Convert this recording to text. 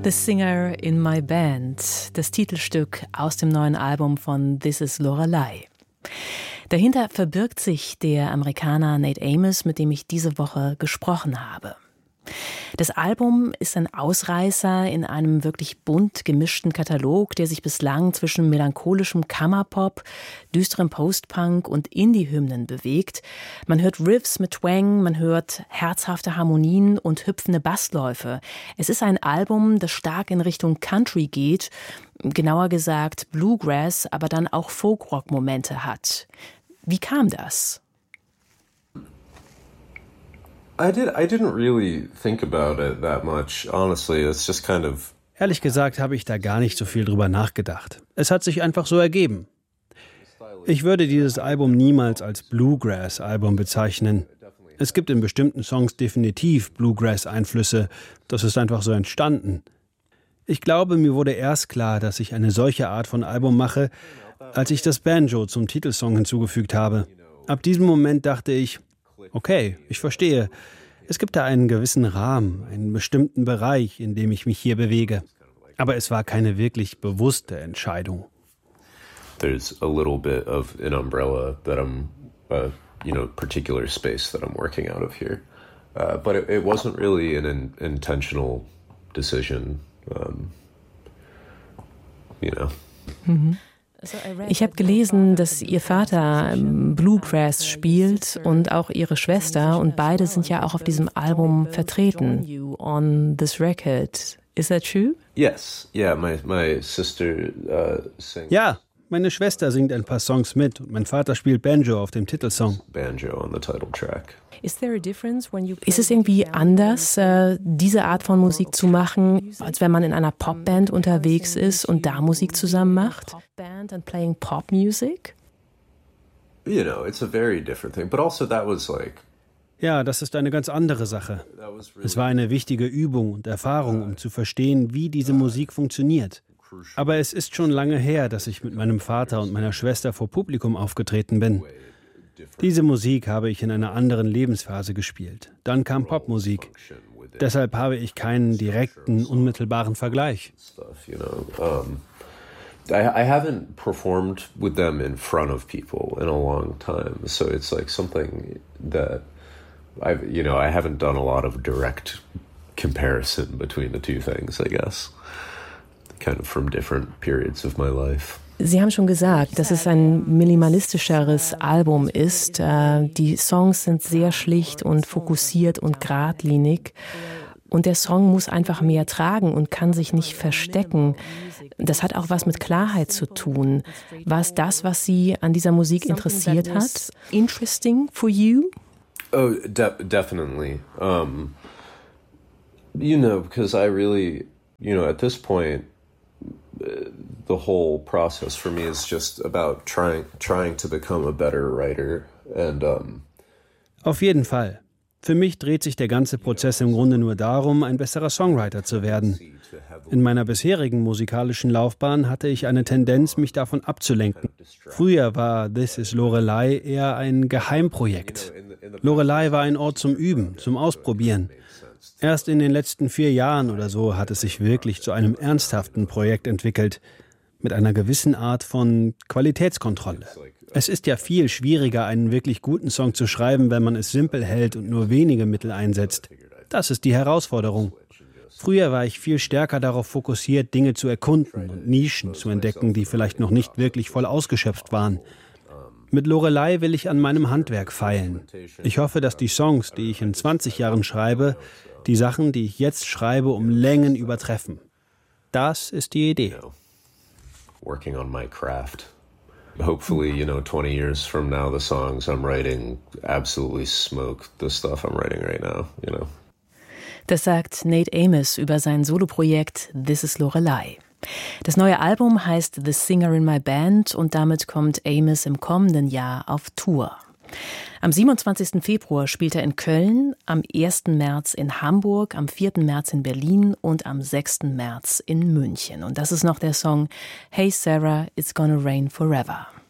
The Singer in My Band, das Titelstück aus dem neuen Album von This is Lorelei. Dahinter verbirgt sich der Amerikaner Nate Amos, mit dem ich diese Woche gesprochen habe. Das Album ist ein Ausreißer in einem wirklich bunt gemischten Katalog, der sich bislang zwischen melancholischem Kammerpop, düsterem Postpunk und Indie-Hymnen bewegt. Man hört Riffs mit Twang, man hört herzhafte Harmonien und hüpfende Bassläufe. Es ist ein Album, das stark in Richtung Country geht, genauer gesagt Bluegrass, aber dann auch Folkrock-Momente hat. Wie kam das? I didn't really think about it that much, honestly. It's just kind of... Ehrlich gesagt habe ich da gar nicht so viel drüber nachgedacht. Es hat sich einfach so ergeben. Ich würde dieses Album niemals als Bluegrass-Album bezeichnen. Es gibt in bestimmten Songs definitiv Bluegrass-Einflüsse. Das ist einfach so entstanden. Ich glaube, mir wurde erst klar, dass ich eine solche Art von Album mache, als ich das Banjo zum Titelsong hinzugefügt habe. Ab diesem Moment dachte ich, okay, ich verstehe. Es gibt da einen gewissen Rahmen, einen bestimmten Bereich, in dem ich mich hier bewege. Aber es war keine wirklich bewusste Entscheidung. There's a little bit of an umbrella that I'm, particular space that I'm working out of here. But it wasn't really an intentional decision, Mhm. Ich habe gelesen, dass Ihr Vater Bluegrass spielt und auch Ihre Schwester, und beide sind ja auch auf diesem Album vertreten. You on this record. Is that true? Yes, yeah, my sister sings. Ja, meine Schwester singt ein paar Songs mit und mein Vater spielt Banjo auf dem Titelsong. Banjo on the title track. Ist es irgendwie anders, diese Art von Musik zu machen, als wenn man in einer Popband unterwegs ist und da Musik zusammen macht? Popband and playing pop music? It's a very different thing, but also that was like... Ja, das ist eine ganz andere Sache. Es war eine wichtige Übung und Erfahrung, um zu verstehen, wie diese Musik funktioniert. Aber es ist schon lange her, dass ich mit meinem Vater und meiner Schwester vor Publikum aufgetreten bin. Diese Musik habe ich in einer anderen Lebensphase gespielt. Dann kam Popmusik. Deshalb habe ich keinen direkten, unmittelbaren Vergleich. I haven't performed with them in front of people in a long time, so it's like something that I haven't done a lot of direct comparison between the two things, I guess. Kind of from different periods of my life. Sie haben schon gesagt, dass es ein minimalistischeres Album ist. Die Songs sind sehr schlicht und fokussiert und geradlinig. Und der Song muss einfach mehr tragen und kann sich nicht verstecken. Das hat auch was mit Klarheit zu tun. War es das, was Sie an dieser Musik interessiert hat? Interesting for you? Oh, definitely. Because I really, at this point, the whole process for me is just about trying to become a better writer. And Auf jeden Fall. Für mich dreht sich der ganze Prozess im Grunde nur darum, ein besserer Songwriter zu werden. In meiner bisherigen musikalischen Laufbahn hatte ich eine Tendenz, mich davon abzulenken. Früher war This is Lorelei eher ein Geheimprojekt. Lorelei war ein Ort zum Üben, zum Ausprobieren. Erst in den letzten 4 Jahren oder so hat es sich wirklich zu einem ernsthaften Projekt entwickelt, mit einer gewissen Art von Qualitätskontrolle. Es ist ja viel schwieriger, einen wirklich guten Song zu schreiben, wenn man es simpel hält und nur wenige Mittel einsetzt. Das ist die Herausforderung. Früher war ich viel stärker darauf fokussiert, Dinge zu erkunden und Nischen zu entdecken, die vielleicht noch nicht wirklich voll ausgeschöpft waren. Mit Lorelei will ich an meinem Handwerk feilen. Ich hoffe, dass die Songs, die ich in 20 Jahren schreibe, die Sachen, die ich jetzt schreibe, um Längen übertreffen. Das ist die Idee. Working on my craft. Hopefully, 20 years from now, the songs I'm writing absolutely smoke the stuff I'm writing right now, Das sagt Nate Amos über sein Soloprojekt This is Lorelei. Das neue Album heißt The Singer in My Band und damit kommt Amos im kommenden Jahr auf Tour. Am 27. Februar spielt er in Köln, am 1. März in Hamburg, am 4. März in Berlin und am 6. März in München. Und das ist noch der Song Hey Sarah, It's Gonna Rain Forever.